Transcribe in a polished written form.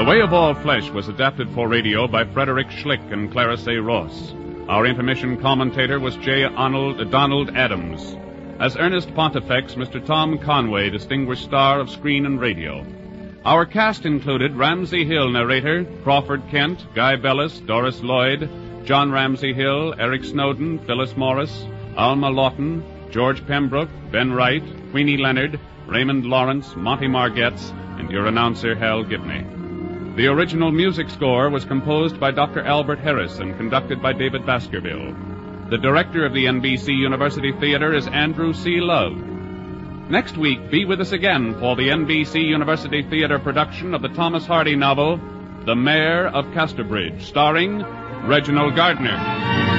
The Way of All Flesh was adapted for radio by Frederick Schlick and Clarisse Ross. Our intermission commentator was Donald Adams. As Ernest Pontifex, Mr. Tom Conway, distinguished star of screen and radio. Our cast included Ramsey Hill, narrator, Crawford Kent, Guy Bellis, Doris Lloyd, John Ramsey Hill, Eric Snowden, Phyllis Morris, Alma Lawton, George Pembroke, Ben Wright, Queenie Leonard, Raymond Lawrence, Monty Margetts, and your announcer, Hal Gibney. The original music score was composed by Dr. Albert Harris and conducted by David Baskerville. The director of the NBC University Theater is Andrew C. Love. Next week, be with us again for the NBC University Theater production of the Thomas Hardy novel, The Mayor of Casterbridge, starring Reginald Gardner.